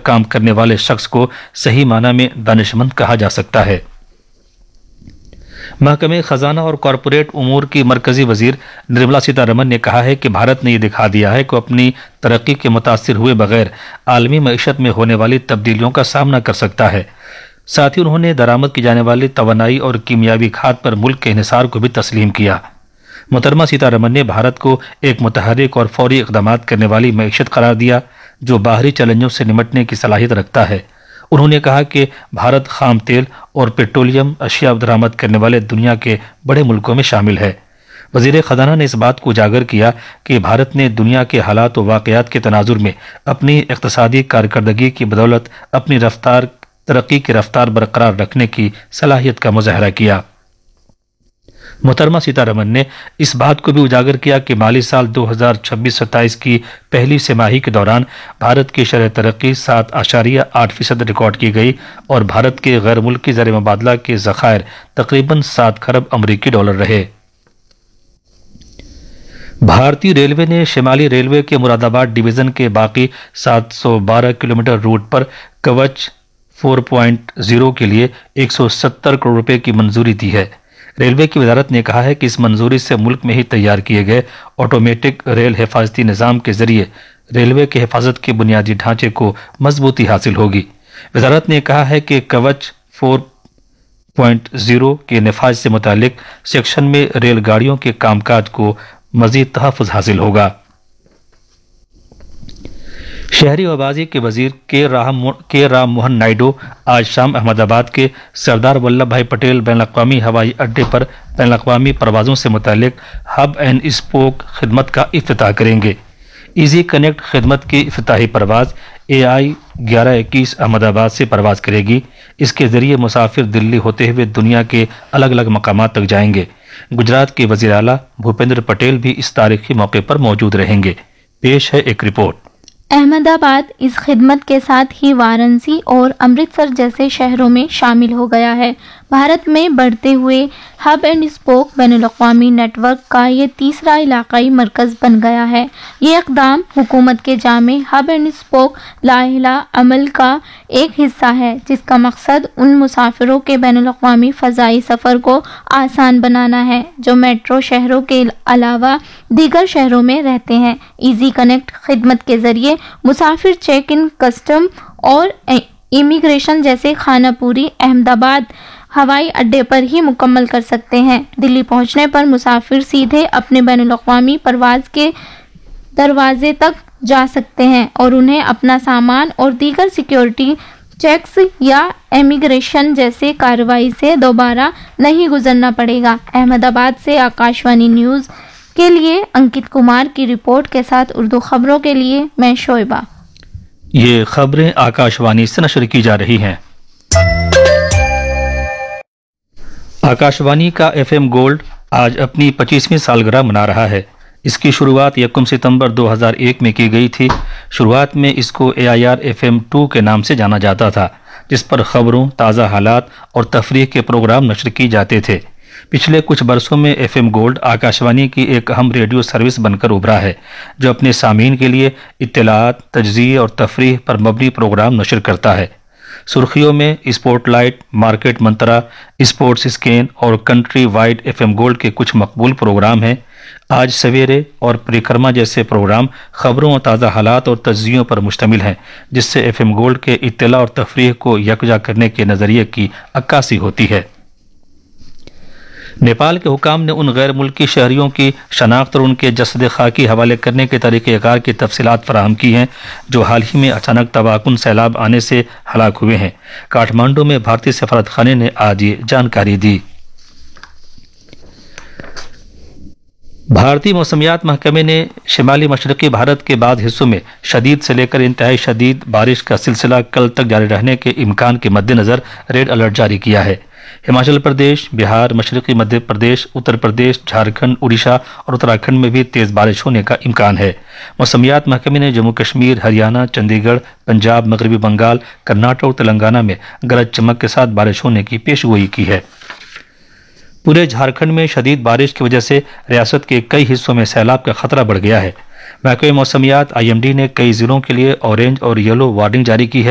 کام کرنے والے شخص کو صحیح معنی میں دانشمند کہا جا سکتا ہے۔ محکمہ خزانہ اور کارپوریٹ امور کی مرکزی وزیر نرملا سیتا رمن نے کہا ہے کہ بھارت نے یہ دکھا دیا ہے کہ اپنی ترقی کے متاثر ہوئے بغیر عالمی معیشت میں ہونے والی تبدیلیوں کا سامنا کر سکتا ہے۔ ساتھ ہی انہوں نے درآمد کی جانے والی توانائی اور کیمیاوی کھاد پر ملک کے انحصار کو بھی تسلیم کیا۔ محترمہ سیتا رمن نے بھارت کو ایک متحرک اور فوری اقدامات کرنے والی معیشت قرار دیا جو باہری چیلنجوں سے نمٹنے کی صلاحیت رکھتا ہے۔ انہوں نے کہا کہ بھارت خام تیل اور پیٹرولیم اشیاء درآمد کرنے والے دنیا کے بڑے ملکوں میں شامل ہے۔ وزیر خزانہ نے اس بات کو اجاگر کیا کہ بھارت نے دنیا کے حالات و واقعات کے تناظر میں اپنی اقتصادی کارکردگی کی بدولت اپنی ترقی کی رفتار برقرار رکھنے کی صلاحیت کا مظاہرہ کیا۔ محترمہ سیتا رمن نے اس بات کو بھی اجاگر کیا کہ مالی سال 2026-27 کی پہلی سہ ماہی کے دوران بھارت کی شرح ترقی 7.8% ریکارڈ کی گئی اور بھارت کے غیر ملکی زر مبادلہ کے ذخائر تقریباً 7 خرب امریکی ڈالر رہے۔ بھارتی ریلوے نے شمالی ریلوے کے مراد آباد ڈویژن کے باقی 712 کلومیٹر روٹ پر کوچ 4.0 کے لیے 170 کروڑ روپے کی منظوری دی ہے۔ ریلوے کی وزارت نے کہا ہے کہ اس منظوری سے ملک میں ہی تیار کیے گئے آٹومیٹک ریل حفاظتی نظام کے ذریعے ریلوے کے حفاظت کے بنیادی ڈھانچے کو مضبوطی حاصل ہوگی۔ وزارت نے کہا ہے کہ کوچ 4.0 کے نفاذ سے متعلق سیکشن میں ریل گاڑیوں کے کام کاج کو مزید تحفظ حاصل ہوگا۔ شہری آبادی کے وزیر کے رام موہن نائیڈو آج شام احمد آباد کے سردار ولبھ بھائی پٹیل بین الاقوامی ہوائی اڈے پر بین الاقوامی پروازوں سے متعلق ہب اینڈ اسپوک خدمت کا افتتاح کریں گے۔ ایزی کنیکٹ خدمت کی افتتاحی پرواز AI 1121 احمد آباد سے پرواز کرے گی۔ اس کے ذریعے مسافر دلی ہوتے ہوئے دنیا کے الگ الگ مقامات تک جائیں گے۔ گجرات کے وزیر اعلیٰ بھوپیندر پٹیل بھی اس تاریخی موقع پر موجود رہیں گے۔ پیش ہے ایک رپورٹ۔ احمد آباد اس خدمت کے ساتھ ہی وارانسی اور امرتسر جیسے شہروں میں شامل ہو گیا ہے۔ بھارت میں بڑھتے ہوئے ہب اینڈ اسپوک بین الاقوامی نیٹ ورک کا یہ تیسرا علاقائی مرکز بن گیا ہے۔ یہ اقدام حکومت کے جامع ہب اینڈ اسپوک لائحہ عمل کا ایک حصہ ہے جس کا مقصد ان مسافروں کے بین الاقوامی فضائی سفر کو آسان بنانا ہے جو میٹرو شہروں کے علاوہ دیگر شہروں میں رہتے ہیں۔ ایزی کنیکٹ خدمت کے ذریعے مسافر چیک ان، کسٹم اور امیگریشن جیسے خانہ پوری احمد آباد ہوائی اڈے پر ہی مکمل کر سکتے ہیں۔ دلی پہنچنے پر مسافر سیدھے اپنے بین الاقوامی پرواز کے دروازے تک جا سکتے ہیں اور انہیں اپنا سامان اور دیگر سیکیورٹی چیکس یا امیگریشن جیسے کارروائی سے دوبارہ نہیں گزرنا پڑے گا۔ احمد آباد سے آکاش وانی نیوز کے لیے انکت کمار کی رپورٹ کے ساتھ اردو خبروں کے لیے میں شعیبہ۔ یہ خبریں آکاش وانی سے نشر کی جا رہی ہیں۔ آکاش وانی کا FM گولڈ آج اپنی 25ویں سالگرہ منا رہا ہے۔ اس کی شروعات 1 ستمبر 2001 میں کی گئی تھی۔ شروعات میں اس کو AIR FM 2 کے نام سے جانا جاتا تھا جس پر خبروں، تازہ حالات اور تفریح کے پروگرام نشر کی جاتے تھے۔ پچھلے کچھ برسوں میں FM گولڈ آکاش وانی کی ایک اہم ریڈیو سروس بن کر ابھرا ہے جو اپنے سامعین کے لیے اطلاعات، تجزیے اور تفریح پر مبنی پروگرام نشر کرتا ہے۔ سرخیوں میں sport light, market Mantra, sports scan اور کنٹری وائڈ FM گولڈ کے کچھ مقبول پروگرام ہیں۔ آج سویرے اور پریکرما جیسے پروگرام خبروں اور تازہ حالات اور تجزیوں پر مشتمل ہیں جس سے FM گولڈ کے اطلاع اور تفریح کو یکجا کرنے کے نظریے کی عکاسی ہوتی ہے۔ نیپال کے حکام نے ان غیر ملکی شہریوں کی شناخت اور ان کے جسد خاکی حوالے کرنے کے طریقہ کار کی تفصیلات فراہم کی ہیں جو حال ہی میں اچانک تباہ سیلاب آنے سے ہلاک ہوئے ہیں۔ کاٹھمانڈو میں بھارتی سفارت خانے نے آج یہ جانکاری دی۔ بھارتی موسمیات محکمے نے شمالی مشرقی بھارت کے بعض حصوں میں شدید سے لے کر انتہائی شدید بارش کا سلسلہ کل تک جاری رہنے کے امکان کے مد نظر ریڈ الرٹ جاری کیا ہے۔ ہماچل پردیش، بہار، مشرقی مدھیہ پردیش، اتر پردیش، جھارکھنڈ، اڑیسہ اور اتراکھنڈ میں بھی تیز بارش ہونے کا امکان ہے۔ موسمیات محکمے نے جموں کشمیر، ہریانہ، چندی گڑھ، پنجاب، مغربی بنگال، کرناٹک اور تلنگانہ میں گرج چمک کے ساتھ بارش ہونے کی پیشگوئی کی ہے۔ پورے جھارکھنڈ میں شدید بارش کی وجہ سے ریاست کے کئی حصوں میں سیلاب کا خطرہ بڑھ گیا ہے۔ محکمہ موسمیات IMD نے کئی ضلعوں کے لیے اورنج اور یلو وارننگ جاری کی ہے۔